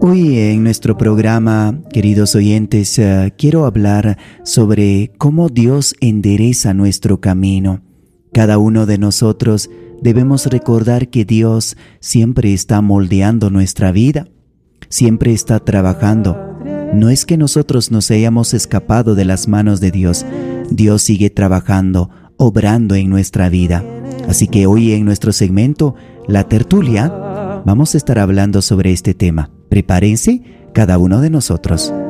Hoy en nuestro programa, queridos oyentes, quiero hablar sobre cómo Dios endereza nuestro camino. Cada uno de nosotros debemos recordar que Dios siempre está moldeando nuestra vida, siempre está trabajando. No es que nosotros nos hayamos escapado de las manos de Dios. Dios sigue trabajando, obrando en nuestra vida. Así que hoy en nuestro segmento, La Tertulia, vamos a estar hablando sobre este tema. Prepárense, cada uno de nosotros.